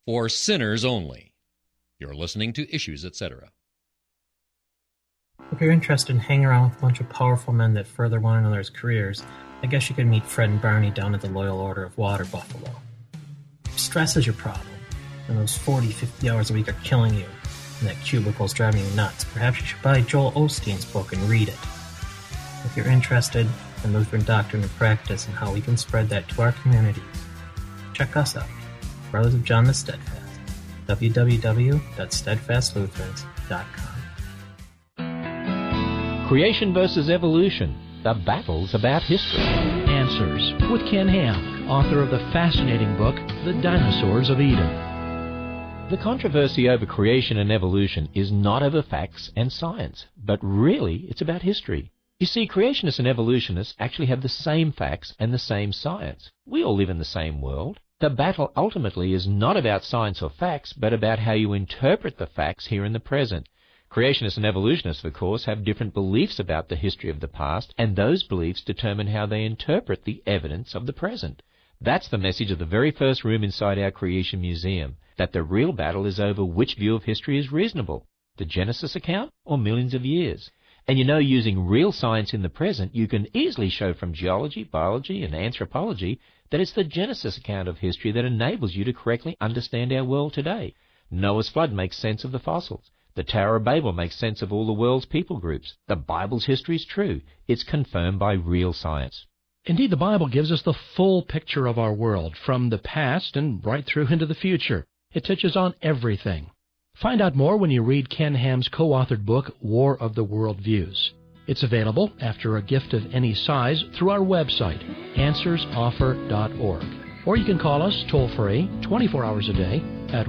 for sinners only. You're listening to Issues, Etc. If you're interested in hanging around with a bunch of powerful men that further one another's careers, I guess you could meet Fred and Barney down at the Loyal Order of Water Buffalo. If stress is your problem, and those 40, 50 hours a week are killing you, and that cubicle's driving you nuts, perhaps you should buy Joel Osteen's book and read it. If you're interested in Lutheran doctrine and practice and how we can spread that to our communities, check us out, Brothers of John the Steadfast, www.steadfastlutherans.com. Creation versus Evolution, the battles about history. Answers with Ken Ham, author of the fascinating book, The Dinosaurs of Eden. The controversy over creation and evolution is not over facts and science, but really it's about history. You see, creationists and evolutionists actually have the same facts and the same science. We all live in the same world. The battle ultimately is not about science or facts, but about how you interpret the facts here in the present. Creationists and evolutionists, of course, have different beliefs about the history of the past, and those beliefs determine how they interpret the evidence of the present. That's the message of the very first room inside our Creation Museum, that the real battle is over which view of history is reasonable, the Genesis account or millions of years. And you know, using real science in the present, you can easily show from geology, biology, and anthropology that it's the Genesis account of history that enables you to correctly understand our world today. Noah's flood makes sense of the fossils. The Tower of Babel makes sense of all the world's people groups. The Bible's history is true. It's confirmed by real science. Indeed, the Bible gives us the full picture of our world, from the past and right through into the future. It touches on everything. Find out more when you read Ken Ham's co-authored book, War of the World Views. It's available, after a gift of any size, through our website, answersoffer.org. Or you can call us toll-free, 24 hours a day, at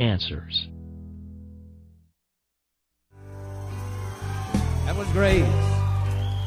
1-888-89-ANSWERS. That was great.